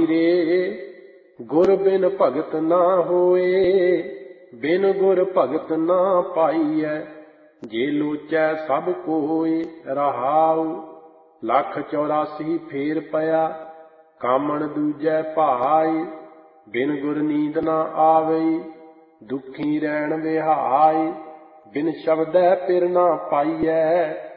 रे गुर बिन भगत ना होए, बिन गुर भगत ना पाईਐ। जे लोचै सब कोय रहाउ, लख 84 फेर पया कामण दूजै भाई। बिन गुर नींद ना आवई, दुखी रैण विहाई। बिन शब्दै पिर ना पाईਐ,